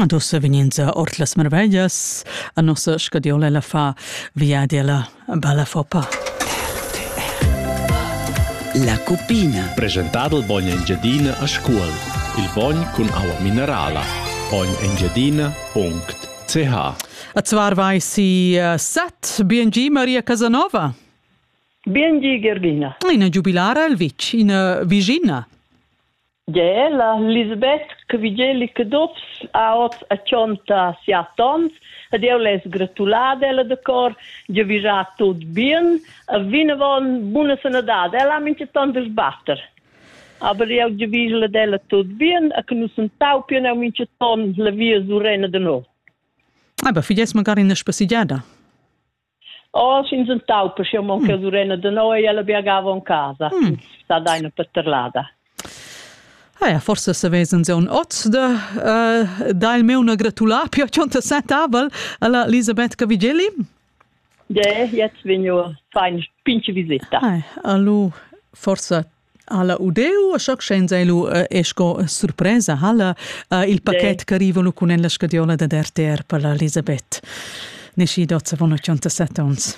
Adesso veninza Ortlas Merveglias, a nostra scadiola la fa via della bella foppa. La Cupina. Presentato il Bogna Engiadina a scuola. Il Bogn con acqua minerale. bognengiadina.ch. A zwar vai si sat, BNG Maria Casanova. BNG Gerdina. In giubilare al vic, in Vigina. Ja, la Lisbeth che vigeli che dops a 87 ans, ed eu les gratulada ela de cor, de vira tot bien, a vina von buona sanidade, ela mince ton de sbatter. Aber eu de vigela dela tot bien, a che nu sunt taupien, eu mince ton la via zurena de no. Aber figlies magari in spasigliada. Oh, sin sunt tauper, eu monca zurena de no, e ela biagava in casa, sta daina paterlada. Forse se vesen se un oz da il meu una gratula più 87 avel alla Elisabeth Cavigeli. Ja, jetzt bin io fein pinche visita. Allo forse alla udeu, a choc scenzelu esco sorpresa alla il pacchet che arrivano con la scadiola da RTR per la Elisabeth. Nesci dozza von 87 ons.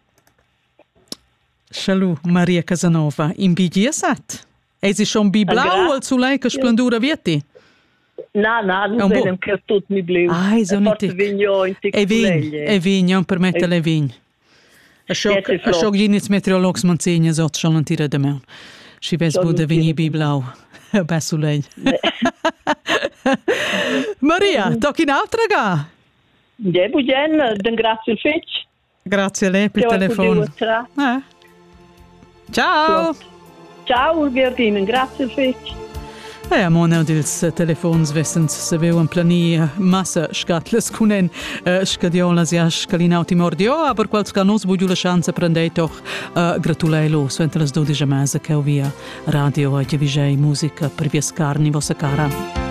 Shalom Maria Casanova in BG7. Eisi schon bi blau al zu lei che splendura vieti? No, non venem che tutto mi blu. So nicht. E vigno, non permette le vigno. A schock ginitz meteorologs manzegna sot schon an tira de meun. Si ves bude vigni bi blau. Bessu lei. Maria, toc in altra ga? Ja, bugen, den grazie il fetch. Grazie a lei per telefono. Ciao! Ciao, Gerdina, grazie fetch. A mona dils telefons vessens se veu en plani massa scatles cunen scadiolas ja scalina timordio, aber quals canos bugiu la chance prendei toch gratulelo suente las 12 mese che via radio a Gevigei musica per viescarni vossa cara.